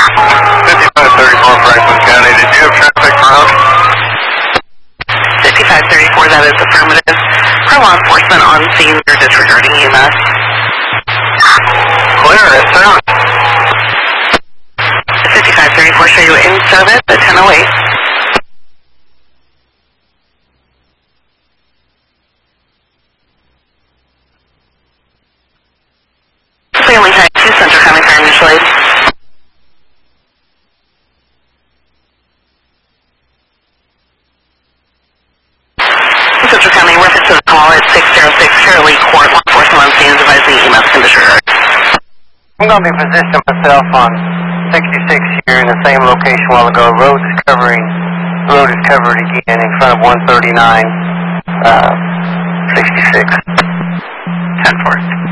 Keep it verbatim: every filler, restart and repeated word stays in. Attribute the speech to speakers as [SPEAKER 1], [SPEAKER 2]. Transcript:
[SPEAKER 1] fifty-five thirty-four Franklin County, did you have traffic around?
[SPEAKER 2] fifty-five thirty-four, that is affirmative. For law enforcement on scene, they're disregarding E M S.
[SPEAKER 1] Clear, it's down.
[SPEAKER 2] fifty-five thirty-four, show you in service at ten oh eight. Family Type two, Central County Fire Mutual Aid. Central County, reference to the call at six oh six Shirley Court. Law enforcement on scene is advising E M S can disregard.
[SPEAKER 3] I'm going to be positioning myself on sixty-six here in the same location a while ago. Road is covering, road is covered again in front of one thirty-nine, uh, sixty-six.
[SPEAKER 2] ten four.